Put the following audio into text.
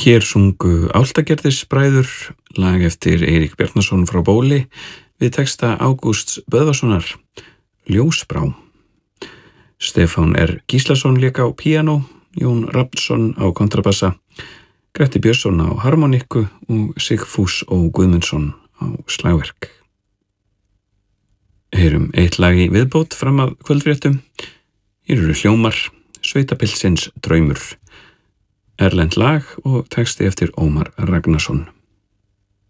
Hér sungu Álftagerðisbræður, lag eftir Eirík Bjarnason frá Bóli við texta Ágústs Böðvarssonar, Ljósbrá. Stefán R. Gíslason lék á píanó, Jón Rafnsson á kontrabassa, Gretti Björnsson á harmonikku og Sigfús Ó. Guðmundsson á slagverk. Heyrum eitt lag í viðbót fram að kvöldfréttum. Hér eru hljómar, Sveitapilsins draumur, erlent lag og texti eftir Ómar Ragnarsson.